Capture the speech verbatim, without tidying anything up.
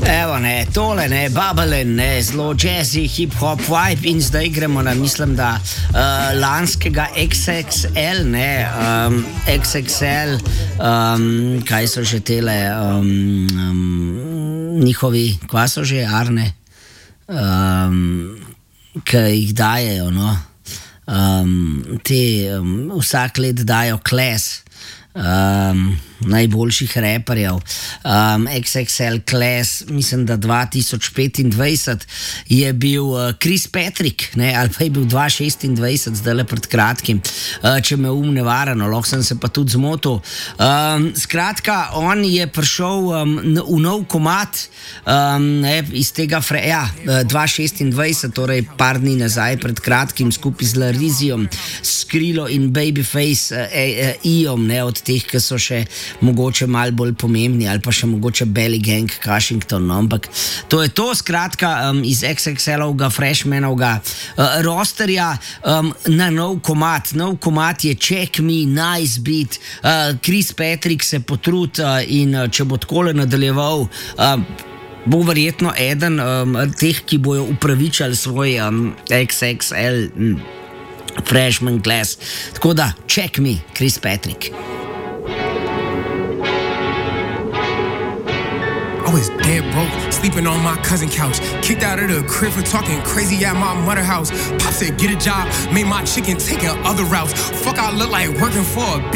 Evo ne, tole ne, Babylon, ne, zelo jazzy, hip-hop vibe in zdaj gremo na, mislim da, uh, lanskega X X L, ne, um, X X L, um, kaj so že tele, um, um, njihovi, kva so že, Arne, um, ki jih dajejo, no, um, te um, vsak let dajo Class, um, najboljših reperjev, um, X X L Class, mislim da dva tisoč petindvajset je bil uh, Chris Patrick, ne, ali pa je bil dva tisoč šestindvajset, zdaj le pred kratkim, uh, če me um ne varano, lahko sem se pa tudi zmotil. Um, skratka, on je prišel um, v nov komad, um, ne, iz tega fre, ja, dva tisoč šestindvajset, torej par dni nazaj, pred kratkim, skupaj z Larizijom, Skrilo in Babyface uh, uh, Iom, ne, od teh, ki so še mogoče malo bolj pomembni, ali pa še mogoče Belly Gang Washington, no? Ampak to je to, skratka, um, iz X X L-ovega freshmanovega uh, rosterja um, na nov komad. Nov komad je Check Me, Nice Beat, uh, Chris Patrick se potrud uh, in uh, če bo takole nadaljeval, uh, bo verjetno eden um, teh, ki bojo upravičali svoj um, X X L um, freshman class. Tako da, Check Me, Chris Patrick. I was dead broke, sleeping on my cousin couch. Kicked out of the crib for talking crazy at my mother house. Pop said, get a job, made my chicken taking other routes. Fuck, I look like working for a bitch.